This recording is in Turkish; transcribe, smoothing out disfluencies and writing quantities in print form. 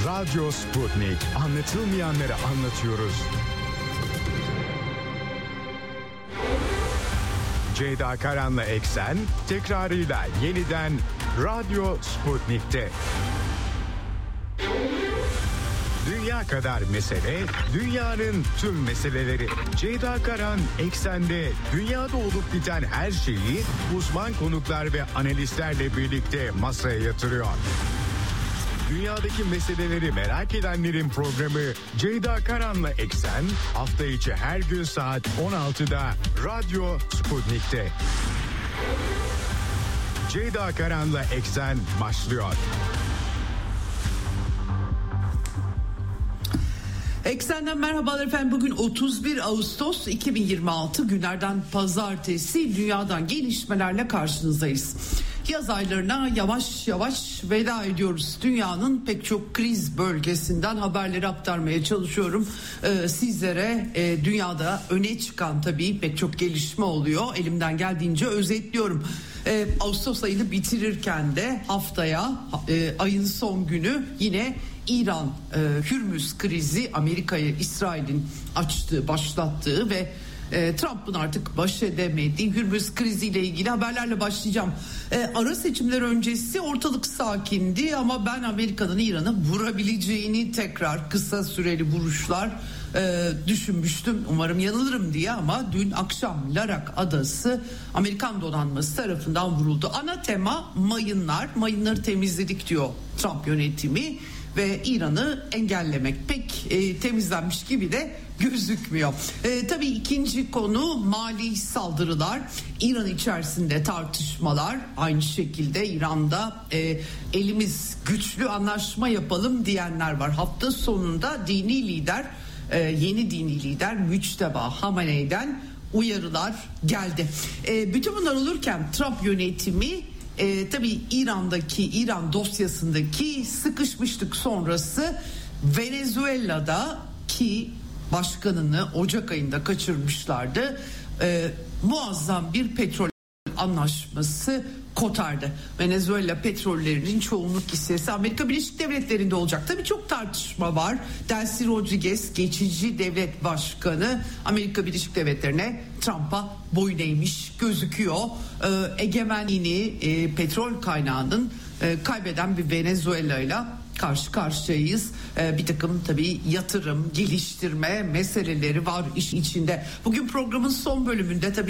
Radyo Sputnik. Anlatılmayanları anlatıyoruz. Ceyda Karan'la Eksen tekrarıyla yeniden Radyo Sputnik'te. Dünya kadar mesele, dünyanın tüm meseleleri. Ceyda Karan Eksen'de dünyada olup biten her şeyi uzman konuklar ve analistlerle birlikte masaya yatırıyor. Dünyadaki meseleleri merak edenlerin programı Ceyda Karan'la Eksen hafta içi her gün saat 16'da Radyo Sputnik'te. Ceyda Karan'la Eksen başlıyor. Eksen'den merhabalar efendim. Bugün 31 Ağustos 2026 günlerden pazartesi, dünyadan gelişmelerle karşınızdayız. Yaz aylarına yavaş yavaş veda ediyoruz. Dünyanın pek çok kriz bölgesinden haberleri aktarmaya çalışıyorum sizlere. Dünyada öne çıkan tabii pek çok gelişme oluyor. Elimden geldiğince özetliyorum. Ağustos ayını bitirirken de haftaya ayın son günü yine İran Hürmüz krizi, Amerika'ya İsrail'in başlattığı ve Trump'ın artık baş edemediği Hürmüz kriziyle ilgili haberlerle başlayacağım. Ara seçimler öncesi ortalık sakindi ama ben Amerika'nın İran'ı vurabileceğini, tekrar kısa süreli vuruşlar düşünmüştüm. Umarım yanılırım diye, ama dün akşam Larak adası Amerikan donanması tarafından vuruldu. Ana tema mayınlar. Mayınları temizledik diyor Trump yönetimi ve İran'ı engellemek pek temizlenmiş gibi de gözükmüyor. Tabii ikinci konu mali saldırılar. İran içerisinde tartışmalar, aynı şekilde İran'da elimiz güçlü, anlaşma yapalım diyenler var. Hafta sonunda yeni dini lider Müçteba Hamenei'den uyarılar geldi. Bütün bunlar olurken Trump yönetimi tabii İran dosyasındaki sıkışmışlık sonrası Venezuela'da ki başkanını Ocak ayında kaçırmışlardı, muazzam bir petrol anlaşması kotardı. Venezuela petrollerinin çoğunluk hissesi Amerika Birleşik Devletleri'nde olacak. Tabii çok tartışma var. Delcy Rodriguez, geçici devlet başkanı, Amerika Birleşik Devletleri'ne, Trump'a boyun eğmiş gözüküyor. Egemenliğini, petrol kaynağının kaybeden bir Venezuela'yla karşı karşıyayız. Bir takım tabii yatırım, geliştirme meseleleri var iş içinde. Bugün programın son bölümünde tabii